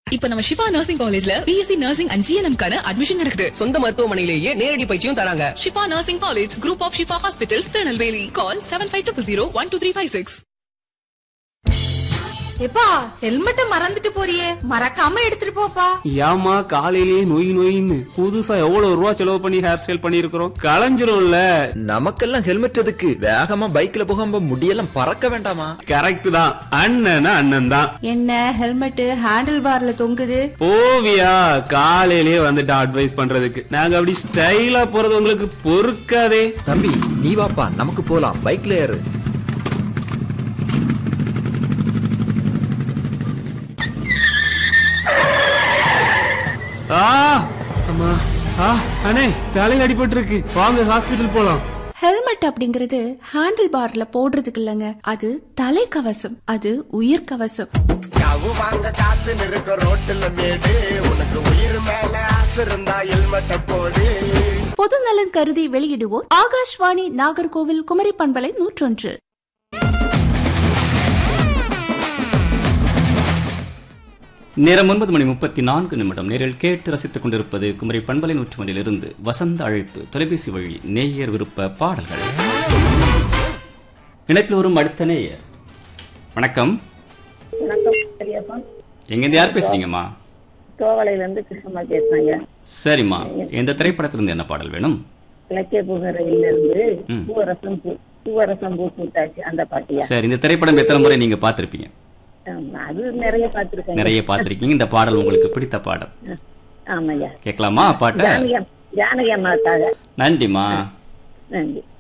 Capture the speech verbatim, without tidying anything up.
இப்ப நம்ம ஷிஃபா நர்சிங் காலேஜ்ல பிஎஸ்சி நர்சிங் அண்ட் ஜிஎன்எம் கான அட்மிஷன் நடக்குது. சொந்த மருத்துவமனையிலேயே நேரடி பயிற்சியும் தராங்க. Shifa nursing college, group of Shifa hospitals, Tirunelveli. Call seven five two zero one two three five six. எப்பா ஹெல்மெட்ட மறந்துட்டு போறியே, மறக்காம எடுத்துட்டு போப்பா. ஏமா காலையிலேயே நொய் நொயின்னு புதுசா எவ்வளவு ரூபா செலவு பண்ணி ஹேர் ஸ்டைல் பண்ணிருக்கிறோம், களைஞ்சிரும்ல. நமக்கெல்லாம் ஹெல்மெட் எதுக்கு? வேகமா பைக்ல போகாம முடியெல்லாம் பறக்க வேண்டாமா? கரெக்ட் தான், அண்ணன் அண்ணன் தான். என்ன ஹெல்மெட் ஹேண்டில் பார்ல தொங்குது? போவியா காலையிலேயே வந்துட்டு அட்வைஸ் பண்றதுக்கு. நாங்க அப்படி ஸ்டைலா போறது உங்களுக்கு பொறுக்காதே. தம்பி நீ வாப்பா, நமக்கு போலாம், பைக்ல ஏறு. ஆ அம்மா, ஆ அண்ணே தலையில அடிபட்டு இருக்கு, வாங்க ஹாஸ்பிடல் போலாம். ஹெல்மெட் அப்படிங்கறது ஹேண்டில் பார்ல போடுறதுக்கு இல்லங்க, அது தலை கவசம், அது உயிர் கவசம். யாவு வாங்க காத்து நிற்க ரோட்டுல மேடு, உனக்கு உயிர் மேல ஆசை இருந்தா ஹெல்மெட்ட போடு. பொது நலன் கருதி வெளியிடுவோர் ஆகாஷ்வாணி நாகர்கோவில் குமரி பண்பலை நூற்றொன்று. நேரம் ஒன்பது மணி முப்பத்தி நான்கு நிமிடம். நேரில் கேட்டு ரசித்துக் கொண்டிருப்பது குமரி பண்பலை நூற்றுமணியில் இருந்து வசந்த அழைப்பு தொலைபேசி வழி நேயர் விருப்ப பாடல்கள். இணைப்பில் வரும் அடுத்த நேயர். வணக்கம். எங்கிருந்து யார் பேசுறீங்கம்மா? தோவளையில இருந்து கிருஷ்ணம்மா பேசுறாங்க. சரிம்மா, எந்த திரைப்படத்திலிருந்து என்ன பாடல் வேணும்? இலக்கிய புகரையில இருந்து பூவரசம் பூ பூவரசம் பூ பூத்தாச்சு அந்த பாட்டியா? சரி, இந்த திரைப்படம் எத்தனை முறை நீங்க பார்த்திருப்பீங்க? அது நிறைய பார்த்திருக்கேன். நிறைய பார்த்திருக்கீங்க. இந்த பாடல் உங்களுக்கு பிடித்த பாடல்? ஆமாய்யா. கேட்கலாமா பாட்ட? ஜானகி அம்மாவுக்காக. நன்றிமா. நன்றி.